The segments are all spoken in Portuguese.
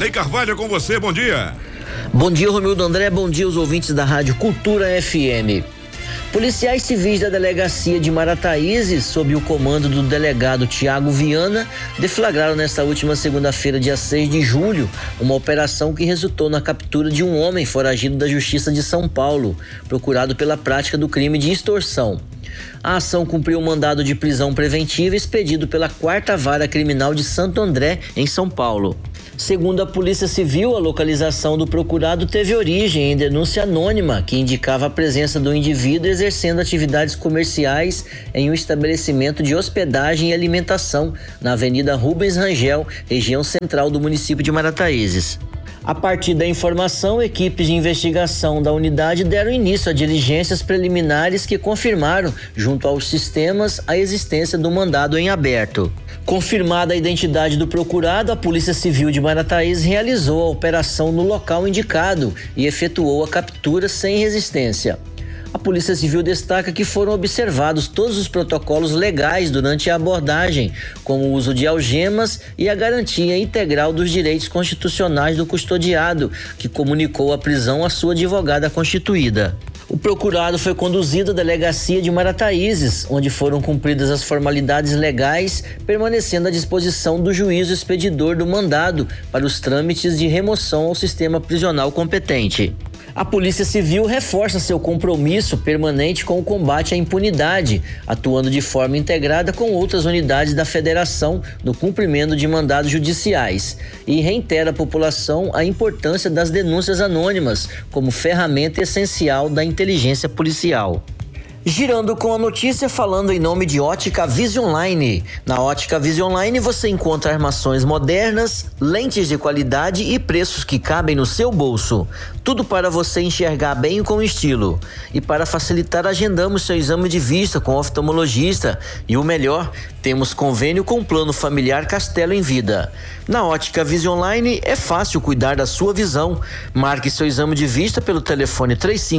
Ney Carvalho, é com você, bom dia. Bom dia, Romildo André, bom dia aos ouvintes da Rádio Cultura FM. Policiais civis da delegacia de Marataízes, sob o comando do delegado Tiago Viana, deflagraram nesta última segunda-feira, dia 6 de julho, uma operação que resultou na captura de um homem foragido da Justiça de São Paulo, procurado pela prática do crime de extorsão. A ação cumpriu um mandado de prisão preventiva expedido pela 4ª Vara Criminal de Santo André, em São Paulo. Segundo a Polícia Civil, a localização do procurado teve origem em denúncia anônima que indicava a presença do indivíduo exercendo atividades comerciais em um estabelecimento de hospedagem e alimentação na Avenida Rubens Rangel, região central do município de Marataízes. A partir da informação, equipes de investigação da unidade deram início a diligências preliminares que confirmaram, junto aos sistemas, a existência do mandado em aberto. Confirmada a identidade do procurado, a Polícia Civil de Marataízes realizou a operação no local indicado e efetuou a captura sem resistência. A Polícia Civil destaca que foram observados todos os protocolos legais durante a abordagem, como o uso de algemas e a garantia integral dos direitos constitucionais do custodiado, que comunicou a prisão à sua advogada constituída. O procurado foi conduzido à delegacia de Marataízes, onde foram cumpridas as formalidades legais, permanecendo à disposição do juízo expedidor do mandado para os trâmites de remoção ao sistema prisional competente. A Polícia Civil reforça seu compromisso permanente com o combate à impunidade, atuando de forma integrada com outras unidades da Federação no cumprimento de mandados judiciais e reitera à população a importância das denúncias anônimas como ferramenta essencial da inteligência policial. Girando com a notícia, falando em nome de Ótica Visionline. Na Ótica Visionline você encontra armações modernas, lentes de qualidade e preços que cabem no seu bolso. Tudo para você enxergar bem e com estilo. E para facilitar, agendamos seu exame de vista com oftalmologista. E o melhor, temos convênio com o Plano Familiar Castelo em Vida. Na Ótica Visionline é fácil cuidar da sua visão. Marque seu exame de vista pelo telefone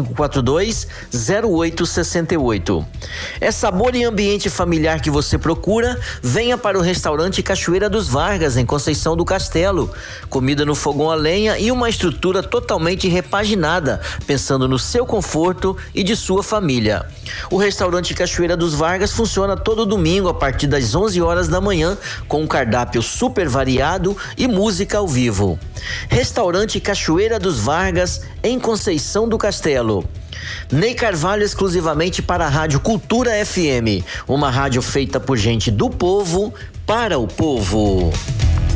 3542-0868. É sabor e ambiente familiar que você procura? Venha para o restaurante Cachoeira dos Vargas, em Conceição do Castelo. Comida no fogão a lenha e uma estrutura totalmente repaginada, pensando no seu conforto e de sua família. O restaurante Cachoeira dos Vargas funciona todo domingo a partir das 11 horas da manhã, com um cardápio super variado e música ao vivo. Restaurante Cachoeira dos Vargas, em Conceição do Castelo. Ney Carvalho, exclusivamente para a Rádio Cultura FM, uma rádio feita por gente do povo, para o povo.